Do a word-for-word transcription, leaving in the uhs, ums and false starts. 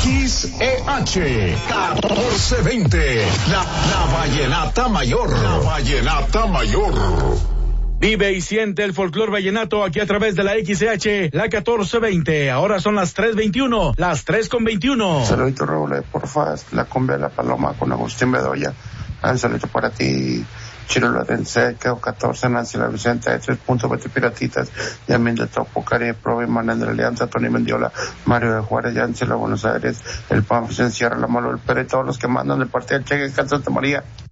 X E H catorce veinte, la, la Vallenata Mayor, la Vallenata Mayor. Vive y siente el folclor vallenato aquí a través de la X E H, la catorce veinte. Ahora son las tres veintiuno, las tres con veintiuno. Saludito, Raúl, porfa, la cumbia de la Paloma con Agustín Bedoya. Un saludito para ti, Chiro Lorense, Keo catorce, Nancy La Vicente, tres puntos, Betty Piratitas, Yamin de Topo, Cari Provi, Manuel de la Alianza, Tony Mendiola, Mario de Juárez, Yancela Buenos Aires, el Pamphis en Sierra, La Malo del Pérez, todos los que mandan de parte del Cheque, Santa María.